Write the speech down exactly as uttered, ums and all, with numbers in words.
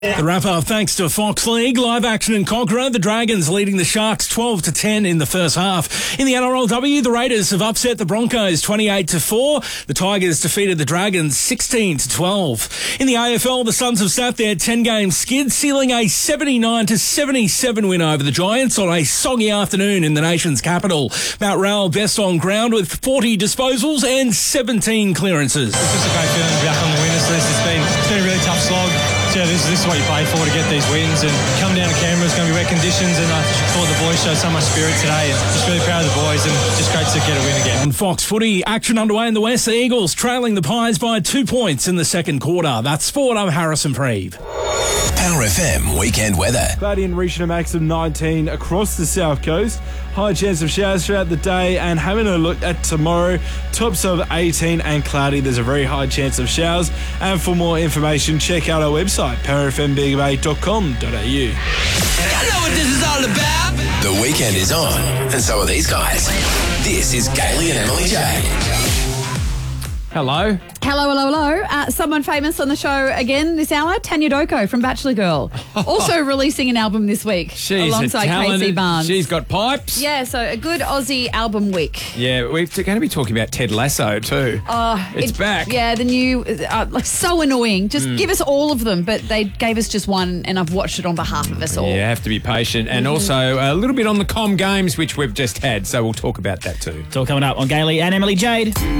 The wrap-up thanks to Fox League. Live action in Cogra. The Dragons leading the Sharks twelve to ten in the first half. In the N R L W, the Raiders have upset the Broncos twenty-eight to four. The Tigers defeated the Dragons sixteen to twelve. In the A F L, the Suns have sat their ten-game skid, sealing a seventy-nine to seventy-seven win over the Giants on a soggy afternoon in the nation's capital. Matt Rowell best on ground with forty disposals and seventeen clearances. It's just a great feeling to be back on the winners list. It's been, it's been a really tough slog. So yeah, this, this is what you play for, to get these wins, and come down to Canberra. It's going to be wet conditions, and I thought the boys showed so much spirit today, and just really proud of the boys, and just great to get a win again. On Fox Footy, action underway in the West. The Eagles trailing the Pies by two points in the second quarter. That's sport. I'm Harrison Preeve. Power F M weekend weather. Cloudy and reaching a max of nineteen across the south coast. High chance of showers throughout the day, and having a look at tomorrow, tops of eighteen and cloudy. There's a very high chance of showers. And for more information, check out our website, power f m big bay dot com dot a u. I know what this is all about. The weekend is on, and so are these guys. This is Kaylee and Emily Jade. Hello. Hello, hello, hello. Uh, someone famous on the show again this hour, Tanya Doko from Bachelor Girl. Also releasing an album this week She's alongside a talented, Casey Barnes. She's got pipes. Yeah, so a good Aussie album week. Yeah, we're going to be talking about Ted Lasso too. Uh, it's it, back. Yeah, the new, uh, like so annoying. Just Mm. give us all of them, but they gave us just one, and I've watched it on behalf of us all. Yeah, have to be patient. And Mm-hmm. also a little bit on the Com Games, which we've just had, so we'll talk about that too. It's all coming up on Gailey and Emily Jade.